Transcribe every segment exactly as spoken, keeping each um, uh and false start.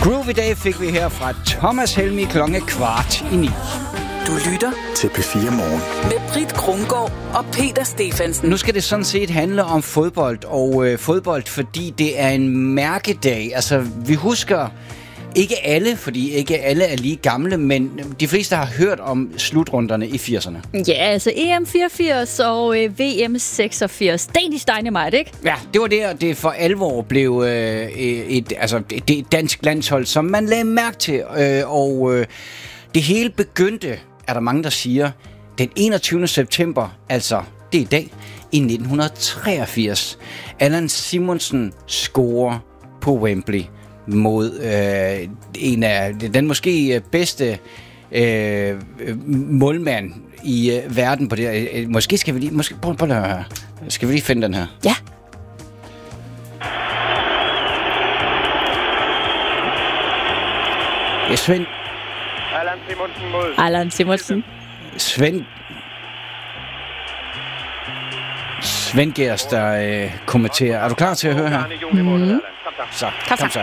Groovy Day fik vi her fra Thomas Helmig klokken kvart i ni. Du lytter til P fire Morgen med Britt Krumgaard og Peter Stephansen. Nu skal det sådan set handle om fodbold, og øh, fodbold, fordi det er en mærkedag. Altså, vi husker ikke alle, fordi ikke alle er lige gamle, men de fleste har hørt om slutrunderne i firserne. Ja, altså E M fireogfirs og øh, V M seksogfirs. Danish Dynamite, ikke? Ja, det var der, det for alvor blev øh, et, altså, det dansk landshold, som man lagde mærke til. Øh, og øh, det hele begyndte, er der mange, der siger, den enogtyvende september, altså det er i dag, i nitten treogfirs. Allan Simonsen scorer på Wembley mod øh, en af den måske bedste øh, målmand i øh, verden på det. Øh, måske skal vi lige, måske prøv, prøv at høre her. Skal vi lige finde den her? Ja. Det er Svend. Allan Simonsen mod... Allan Simonsen. Svend... Svend Gers, der øh, kommenterer. Er du klar til at høre her? Mm. Så, kom, kom så.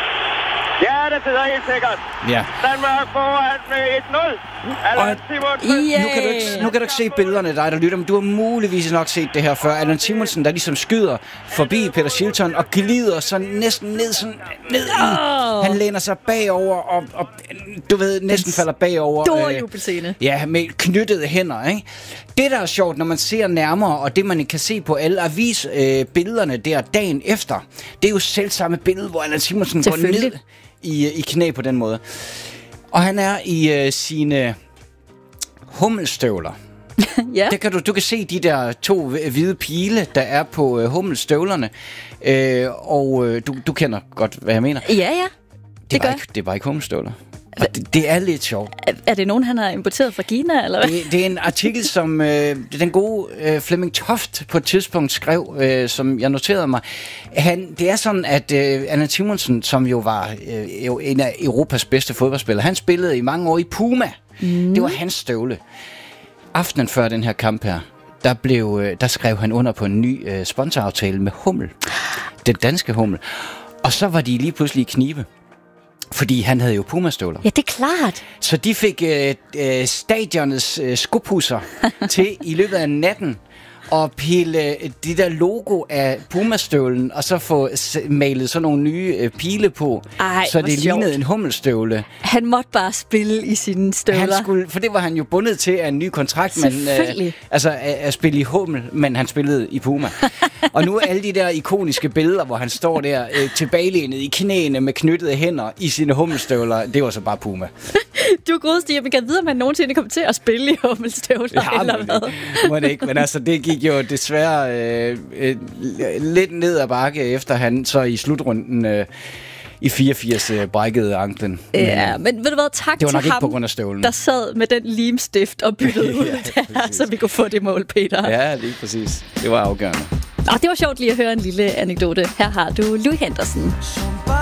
Ja, det sidder helt sikkert. Ja. Danmark foran med et nul. Allan Simonsen. Yeah. Nu kan, du ikke, nu kan du ikke se billederne, dig der lytter, men du har muligvis nok set det her før. Allan Simonsen, der ligesom skyder forbi Peter Shilton og glider så næsten ned, sådan, ned i. Oh. Han læner sig bagover og, og du ved, næsten falder bagover. Stor øh, jubelscene. Ja, med knyttede hænder, ikke? Det, der er sjovt, når man ser nærmere, og det, man kan se på alle avisbillederne øh, der dagen efter, det er jo selv samme billede, hvor Allan Simonsen går ned i, i knæ på den måde. Og han er i øh, sine hummelstøvler. Ja. Der kan du, du kan se de der to hvide pile, der er på øh, hummelstøvlerne. Øh, og øh, du, du kender godt, hvad jeg mener. Ja, ja. Det, Det er bare gør ikke, det er bare ikke hummelstøvler. Og det, det er lidt sjovt. Er, er det nogen, han har importeret fra Kina, eller hvad? Det, det er en artikel, som øh, den gode øh, Flemming Toft på et tidspunkt skrev, øh, som jeg noterede mig. Han, det er sådan, at øh, Allan Simonsen, som jo var øh, en af Europas bedste fodboldspillere, han spillede i mange år i Puma. Mm. Det var hans støvle. Aftenen før den her kamp her, der, blev, øh, der skrev han under på en ny øh, sponsoraftale med Hummel. Den danske Hummel. Og så var de lige pludselig i knibe. Fordi han havde jo Puma-støvler. Ja, det er klart. Så de fik øh, øh, stadionets øh, skopusser til i løbet af natten og pille øh, det der logo af Puma-støvlen, og så få s- malet sådan nogle nye øh, pile på, Ej, så hvor det sjovt. lignede en hummelstøvle. Han måtte bare spille i sine støvler. Han skulle, for det var han jo bundet til af en ny kontrakt, men, øh, altså at, at spille i Hummel, men han spillede i Puma. Og nu er alle de der ikoniske billeder, hvor han står der øh, tilbagelænet i knæene med knyttede hænder i sine hummelstøvler, det var så bare Puma. Du er god, Stig. Jeg kan vide, om han nogensinde kommer til at spille i hummelstøvler, Ja, eller men hvad? det må det ikke, men altså det gik jo desværre øh, øh, lidt ned ad bakke, efter han så i slutrunden øh, i fireogfirs øh, brækkede anklen. Ja, men ved du hvad, tak det var til nok ikke ham, på grund af støvlen. der sad med den limstift og byttede ud Ja, der, så vi kunne få det mål, Peter. Ja, lige præcis. Det var afgørende. Og det var sjovt lige at høre en lille anekdote. Her har du Louis Henderson.